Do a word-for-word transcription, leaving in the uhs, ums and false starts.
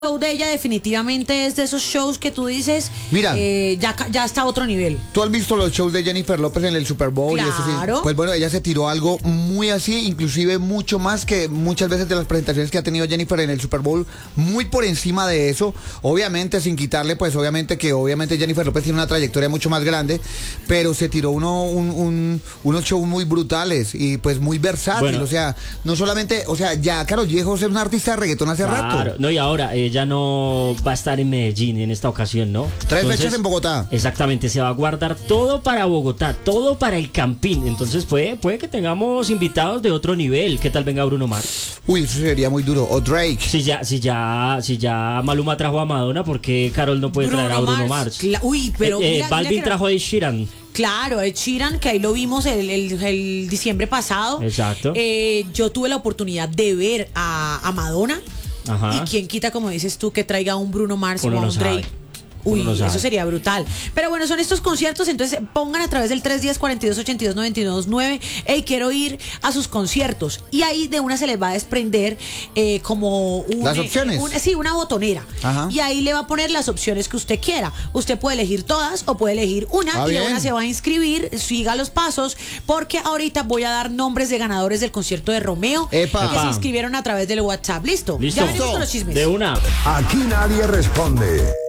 show de ella definitivamente es de esos shows que tú dices, Mira, eh, ya, ca- ya está a otro nivel. ¿tú has visto los shows de Jennifer López en el Super Bowl? Y eso sí? Claro. Pues bueno, ella se tiró algo muy así, inclusive mucho más que muchas veces de las presentaciones que ha tenido Jennifer en el Super Bowl, muy por encima de eso, obviamente sin quitarle, pues obviamente que obviamente Jennifer López tiene una trayectoria mucho más grande, pero se tiró uno, un, un- unos shows muy brutales y pues muy versátil, Bueno. o sea, no solamente, o sea, ya Karol G es una artista de reggaetón hace Claro, rato. no, y ahora ella no va a estar en Medellín en esta ocasión, ¿no? Tres Entonces, fechas en Bogotá. Exactamente, se va a guardar todo para Bogotá, todo para el Campín. Entonces puede, puede que tengamos invitados de otro nivel. ¿Qué tal venga Bruno Mars? Uy, eso sería muy duro. O Drake. Si ya, si ya, si ya Maluma trajo a Madonna, ¿por qué Carol no puede traer a Bruno Mars? Cla- Uy, pero Eh, eh, mira- mira Balvin que no- trajo a Ed Sheeran. Claro, Ed Sheeran, que ahí lo vimos el, el- el diciembre pasado. Exacto. Eh, yo tuve la oportunidad de ver a, a Madonna. Ajá. Y quién quita, como dices tú, que traiga un Bruno Mars Uno o no un Drake. sabe. Uy, Uno no sabe. eso sería brutal. Pero bueno, son estos conciertos, entonces pongan a través del tres uno cero, cuatro dos ocho dos, nueve dos nueve, hey, quiero ir a sus conciertos. Y ahí de una se les va a desprender eh, como un, Las opciones. un- sí, una botonera. Ajá. Y ahí le va a poner las opciones que usted quiera. Usted puede elegir todas o puede elegir una Ah, y de bien. una se va a inscribir, siga los pasos, porque ahorita voy a dar nombres de ganadores del concierto de Romeo Epa. que se Epa. inscribieron a través del WhatsApp. ¿Listo? ¿Listo? Ya venimos con los chismes. De una. Aquí nadie responde.